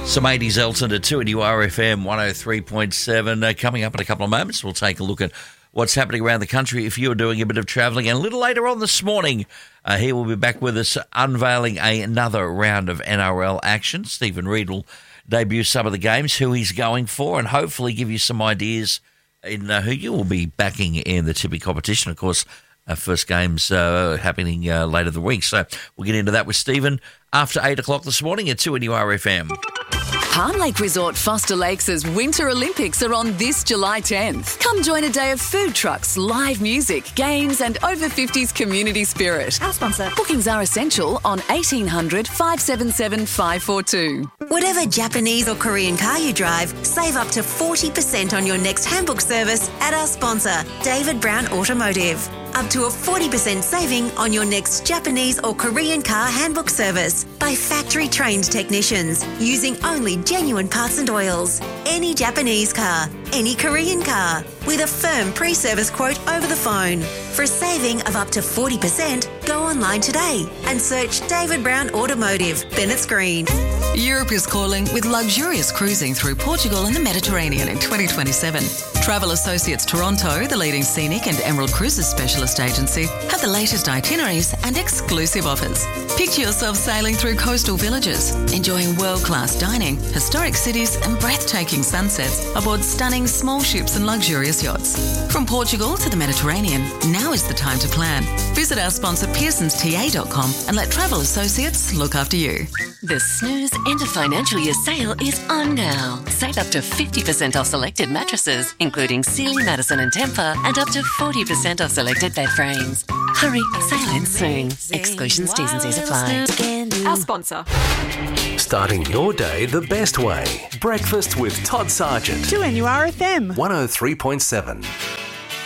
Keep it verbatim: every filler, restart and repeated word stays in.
Some eighties Elton to two at U R F M one oh three point seven. Uh, coming up in a couple of moments, we'll take a look at what's happening around the country if you're doing a bit of travelling. And a little later on this morning, uh, he will be back with us unveiling a, another round of N R L action. Stephen Reid will debut some of the games, who he's going for, and hopefully give you some ideas in uh, who you will be backing in the Tippy competition. Of course, our first game's uh, happening uh, later the week. So we'll get into that with Stephen after eight o'clock this morning at two at U R F M. Palm Lake Resort Foster Lakes' Winter Olympics are on this July tenth. Come join a day of food trucks, live music, games and over fifties community spirit. Our sponsor. Bookings are essential on eighteen hundred, five seven seven, five four two. Whatever Japanese or Korean car you drive, save up to forty percent on your next handbook service at our sponsor, David Brown Automotive. Up to a forty percent saving on your next Japanese or Korean car handbook service by factory-trained technicians using only genuine parts and oils. Any Japanese car, any Korean car, with a firm pre-service quote over the phone. For a saving of up to forty percent, go online today and search David Brown Automotive, Bennett's Green. Europe is calling with luxurious cruising through Portugal and the Mediterranean in twenty twenty-seven. Travel Associates Toronto, the leading scenic and Emerald Cruises specialist agency, have the latest itineraries and exclusive offers. Picture yourself sailing through coastal villages, enjoying world-class dining, historic cities and breathtaking sunsets aboard stunning small ships and luxurious yachts. From Portugal to the Mediterranean, now is the time to plan. Visit our sponsor pearsons t a dot com and let Travel Associates look after you. The Snooze End of Financial Year sale is on now. Save up to fifty percent off selected mattresses, including Sealy, Madison and Tempur, and up to forty percent off selected bed frames. Hurry, sale ends soon. Exclusions, T's and C's apply. Our sponsor. Starting your day the best way. Breakfast with Todd Sargent. two N U R F M one oh three point seven.